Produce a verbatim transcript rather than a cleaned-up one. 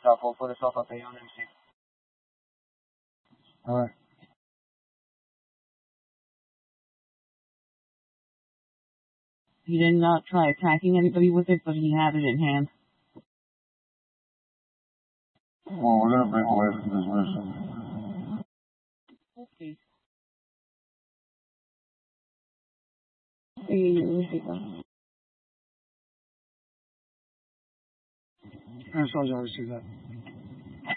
shuffle, put yourself up there on M C. Alright. He did not try attacking anybody with it, but he had it in hand. Well, we're gonna break away from this mission. Okay. I'm sorry, I received that.